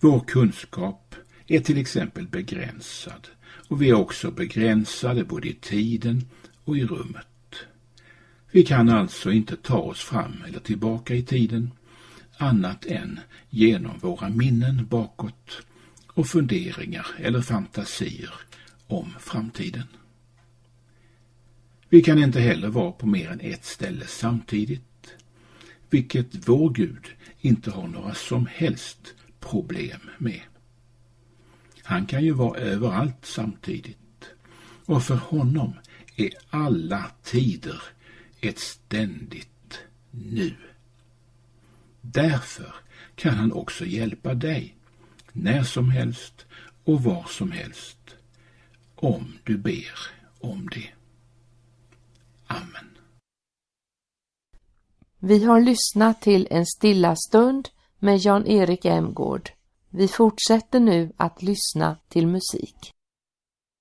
Vår kunskap är till exempel begränsad och vi är också begränsade både i tiden och i rummet. Vi kan alltså inte ta oss fram eller tillbaka i tiden annat än genom våra minnen bakåt och funderingar eller fantasier om framtiden. Vi kan inte heller vara på mer än ett ställe samtidigt, vilket vår Gud inte har några som helst problem med. Han kan ju vara överallt samtidigt, och för honom är alla tider ett ständigt nu. Därför kan han också hjälpa dig när som helst och var som helst, om du ber om det. Amen. Vi har lyssnat till en stilla stund med Jan-Erik Emgård. Vi fortsätter nu att lyssna till musik.